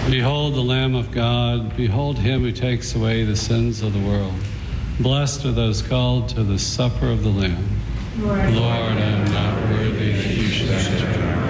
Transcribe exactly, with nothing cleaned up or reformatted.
Behold the Lamb of God. Behold him who takes away the sins of the world. Blessed are those called to the supper of the Lamb. Lord, Lord, I am not worthy that you should enter